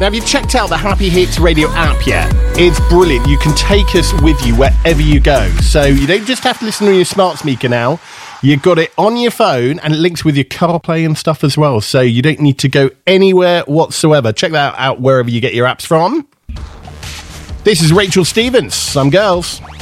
Now, have you checked out the Happy Hits Radio app yet? It's brilliant. You can take us with you wherever you go. So you don't just have to listen to your smart speaker now. You've got it on your phone and it links with your CarPlay and stuff as well. So you don't need to go anywhere whatsoever. Check that out wherever you get your apps from. This is Rachel Stevens. Some girls.